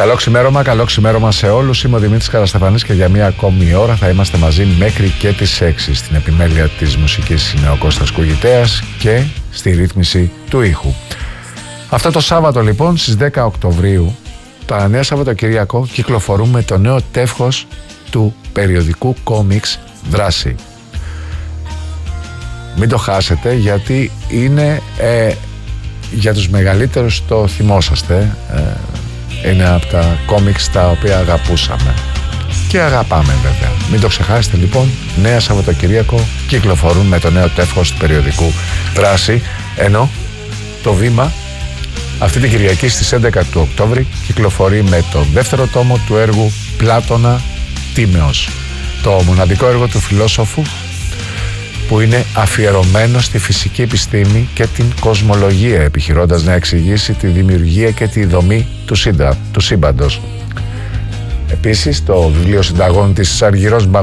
Καλό ξημέρωμα σε όλους. Είμαι ο Δημήτρης Καραστεφανής και για μία ακόμη ώρα θα είμαστε μαζί μέχρι και τις 6. Στην επιμέλεια της μουσικής είναι ο Κώστας Κουγητέας και στη ρύθμιση του ήχου. Αυτό το Σάββατο λοιπόν στις 10 Οκτωβρίου, το νέο Σαββατοκυριακό, κυκλοφορούμε το νέο τεύχος του περιοδικού κόμιξ Δράση. Μην το χάσετε, γιατί είναι για τους μεγαλύτερους, το θυμόσαστε, είναι από τα κόμιξ τα οποία αγαπούσαμε και αγαπάμε βέβαια. Μην το ξεχάσετε λοιπόν, νέα Σαββατοκυριακό κυκλοφορούν με το νέο τεύχος του περιοδικού Δράση, ενώ το Βήμα αυτή την Κυριακή στις 11 του Οκτώβρη κυκλοφορεί με το δεύτερο τόμο του έργου Πλάτωνα Τίμεως, το μοναδικό έργο του φιλόσοφου που είναι αφιερωμένο στη φυσική επιστήμη και την κοσμολογία, επιχειρώντας να εξηγήσει τη δημιουργία και τη δομή του σύμπαντος. Επίσης, το βιβλίο συνταγών της Αργυρός